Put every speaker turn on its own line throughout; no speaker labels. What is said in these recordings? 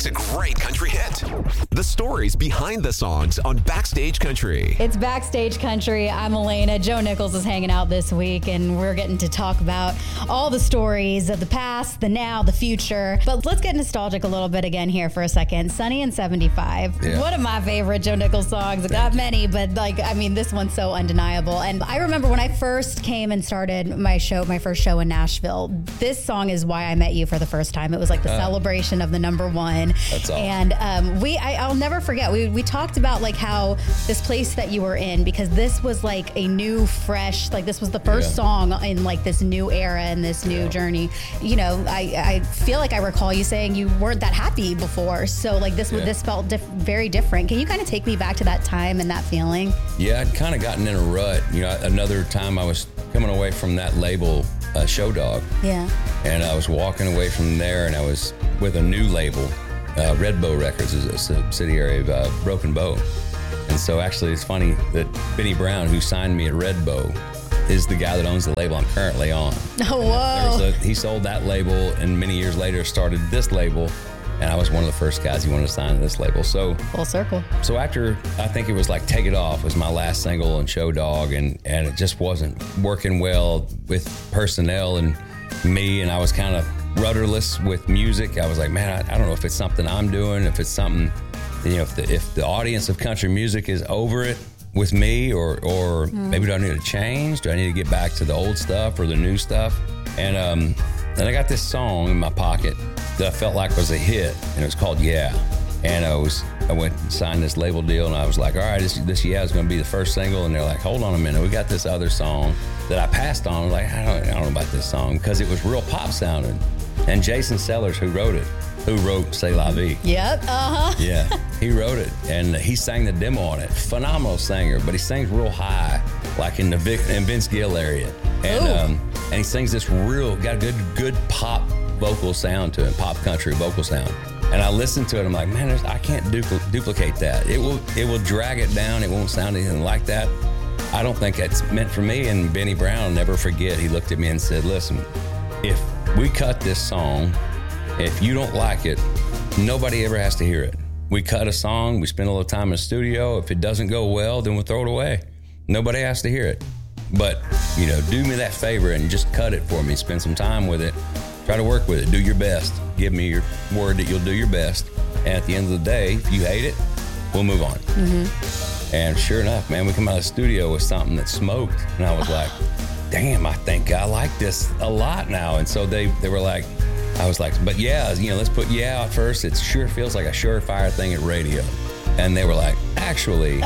makes a great country hit. The stories behind the songs on Backstage Country.
It's Backstage Country. I'm Elena. Joe Nichols is hanging out this week, and we're getting to talk about all the stories of the past, the now, the future. But let's get nostalgic a little bit again here for a second. Sunny and 75.
Yeah.
One of my favorite Joe Nichols songs. I got many, but this one's so undeniable. And I remember when I first came and started my first show in Nashville, this song is why I met you for the first time. It was like the celebration of the #1.
That's awesome.
And I'll never forget. We talked about like how this place that you were in, because this was like a new, fresh, like this was the first song in like this new era and this new journey. You know, I feel like I recall you saying you weren't that happy before. So like this felt very different. Can you kind of take me back to that time and that feeling?
Yeah, I'd kind of gotten in a rut. You know, another time I was coming away from that label, Show Dog.
Yeah.
And I was walking away from there, and I was with a new label. Red Bow Records is a subsidiary of Broken Bow. And so actually it's funny that Benny Brown, who signed me at Red Bow, is the guy that owns the label I'm currently on.
Oh, whoa.
He sold that label, and many years later started this label, and I was one of the first guys he wanted to sign to this label. So
full circle.
So after, I think it was like Take It Off was my last single on Show Dog, and it just wasn't working well with personnel and me, and I was kind of rudderless with music. I was like, man, I don't know if it's something I'm doing, if it's something, you know, if the audience of country music is over it with me, or maybe do I need to change? Do I need to get back to the old stuff or the new stuff? And then I got this song in my pocket that I felt like was a hit, and it was called Yeah. And I went and signed this label deal, and I was like, all right, this Yeah is going to be the first single. And they're like, hold on a minute, we got this other song that I passed on. I was like, I don't know about this song, because it was real pop sounding. And Jason Sellers, who wrote C'est La Vie.
Yep,
Yeah, he wrote it, and he sang the demo on it. Phenomenal singer, but he sings real high, like in the Vince Gill area. And he sings this got a good pop vocal sound to it, pop country vocal sound. And I listened to it, I'm like, man, I can't duplicate that. It will drag it down. It won't sound anything like that. I don't think it's meant for me. And Benny Brown, I'll never forget, he looked at me and said, listen, if we cut this song, if you don't like it, nobody ever has to hear it. We cut a song, we spend a little time in the studio. If it doesn't go well, then we'll throw it away. Nobody has to hear it. But, you know, do me that favor and just cut it for me. Spend some time with it. Try to work with it. Do your best. Give me your word that you'll do your best. And at the end of the day, if you hate it, we'll move on. Mm-hmm. And sure enough, man, we come out of the studio with something that smoked. And I was like, damn, I think I like this a lot now. And so they were like, I was like, but yeah, you know, let's put Yeah out first. It sure feels like a surefire thing at radio. And they were like, actually,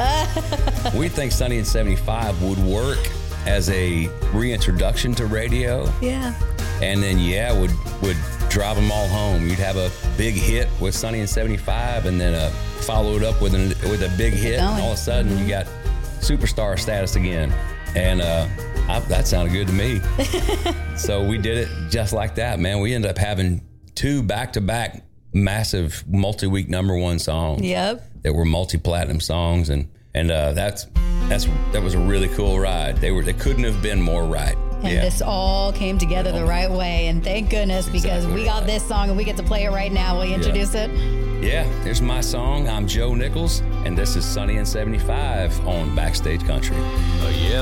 we think Sunny and 75 would work as a reintroduction to radio.
Yeah.
And then Yeah would drive them all home. You'd have a big hit with Sunny and 75, and then follow it up with a big hit, and all of a sudden you got superstar status again. And that sounded good to me. So we did it just like that, man. We ended up having 2 back-to-back massive multi-week #1 songs.
Yep.
That were multi-platinum songs, and that was a really cool ride. They couldn't have been more right.
And this all came together the right way, and thank goodness, because we got this song and we get to play it right now. Will you introduce it?
Yeah, here's my song. I'm Joe Nichols, and this is Sunny and 75 on Backstage Country.
Yeah.